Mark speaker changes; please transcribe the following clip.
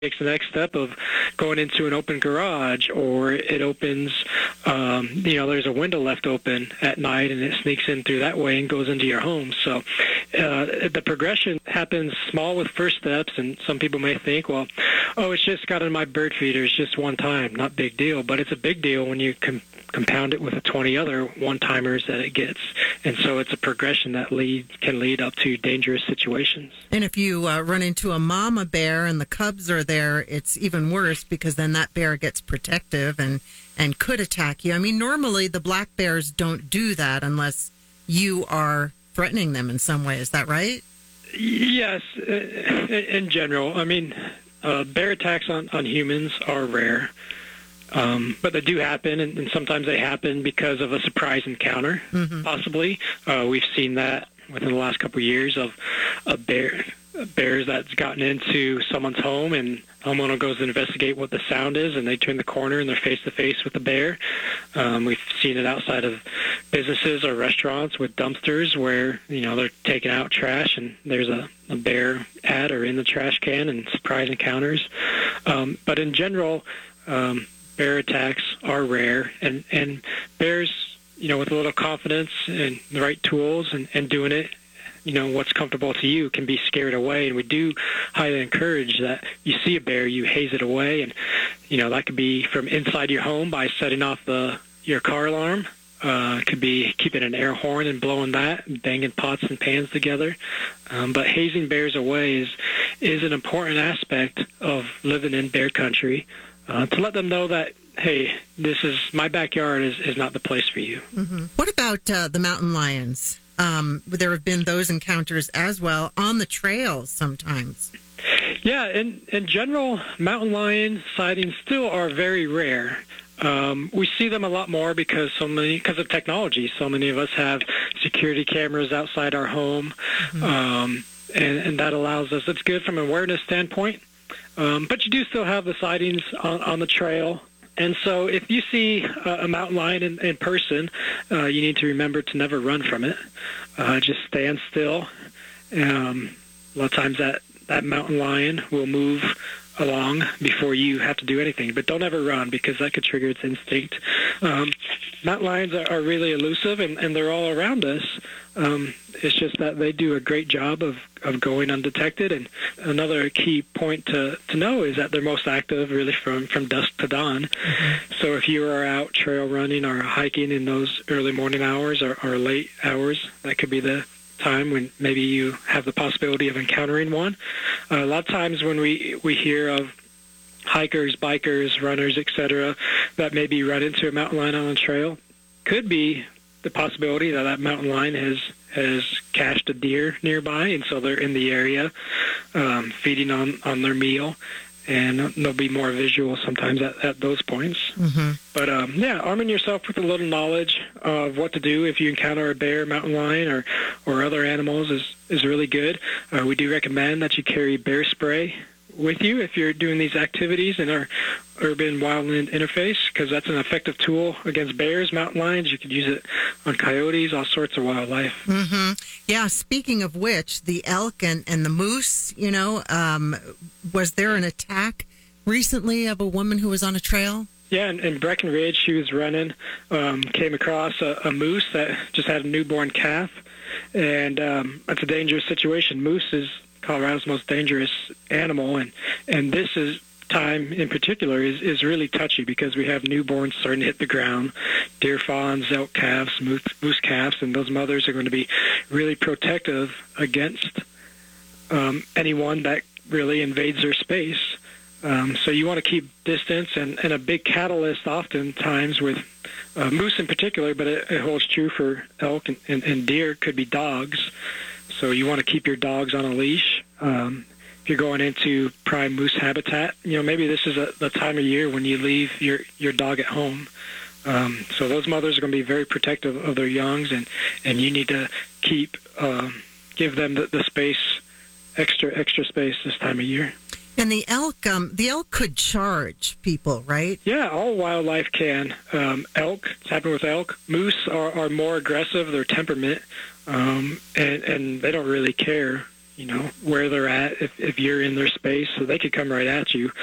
Speaker 1: takes the next step of going into an open garage, or it opens, there's a window left open at night and it sneaks in through that way and goes into your home. So the progression happens small with first steps, and some people may think, well, it's just got in my bird feeder. It's just one time, not big deal. But it's a big deal when you compound it with the 20 other one-timers that it gets. And so it's a progression that can lead up to dangerous situations.
Speaker 2: And if you run into a mama bear and the cubs are there, it's even worse, because then that bear gets protective and could attack you. I mean, normally the black bears don't do that unless you are threatening them in some way. Is that right?
Speaker 1: Yes, in general. I mean, bear attacks on humans are rare. But they do happen, and sometimes they happen because of a surprise encounter, possibly. We've seen that within the last couple of years of bears that's gotten into someone's home, and the homeowner goes to investigate what the sound is, and they turn the corner and they're face-to-face with the bear. We've seen it outside of businesses or restaurants with dumpsters where, they're taking out trash and there's a bear at or in the trash can, and surprise encounters. But in general, bear attacks are rare, and bears, with a little confidence and the right tools and doing it, what's comfortable to you, can be scared away. And we do highly encourage that you see a bear, you haze it away. And, that could be from inside your home by setting off your car alarm. It could be keeping an air horn and blowing that, and banging pots and pans together. But hazing bears away is an important aspect of living in bear country, to let them know that, hey, this is my backyard is not the place for you.
Speaker 2: Mm-hmm. What about the mountain lions? There have been those encounters as well on the trails sometimes.
Speaker 1: Yeah, in general, mountain lion sightings still are very rare. We see them a lot more because of technology. So many of us have security cameras outside our home, and that allows us. It's good from an awareness standpoint, but you do still have the sightings on the trail. And so if you see a mountain lion in person, you need to remember to never run from it. Just stand still. A lot of times that mountain lion will move along before you have to do anything. But don't ever run, because that could trigger its instinct. Mountain lions are really elusive, and they're all around us. It's just that they do a great job of going undetected. And another key point to know is that they're most active really from dusk to dawn. So if you are out trail running or hiking in those early morning hours or late hours, that could be the time when maybe you have the possibility of encountering one. A lot of times when we hear of hikers, bikers, runners, etc., that maybe run into a mountain lion on a trail, could be the possibility that mountain lion has cached a deer nearby, and so they're in the area feeding on their meal, and there'll be more visual sometimes at those points. But arming yourself with a little knowledge of what to do if you encounter a bear, mountain lion, or other animals is really good. We do recommend that you carry bear spray with you if you're doing these activities in our urban wildland interface, because that's an effective tool against bears, mountain lions. You could use it on coyotes, all sorts of wildlife.
Speaker 2: Yeah, speaking of which, the elk and the moose, was there an attack recently of a woman who was on a trail?
Speaker 1: Yeah, in Breckenridge, she was running, came across a moose that just had a newborn calf, and it's a dangerous situation. Moose is Colorado's most dangerous animal, and this time in particular is really touchy, because we have newborns starting to hit the ground, deer fawns, elk calves, moose calves, and those mothers are going to be really protective against anyone that really invades their space. So you want to keep distance, and a big catalyst oftentimes with moose in particular, but it holds true for elk and deer, could be dogs. So you want to keep your dogs on a leash. If you're going into prime moose habitat, maybe this is the time of year when you leave your dog at home. So those mothers are going to be very protective of their youngs, and you need to give them the space, extra space this time of year.
Speaker 2: And the elk could charge people, right?
Speaker 1: Yeah, all wildlife can. Elk, it's happened with elk. Moose are more aggressive, their temperament, and they don't really care, where they're at if you're in their space, so they could come right at you.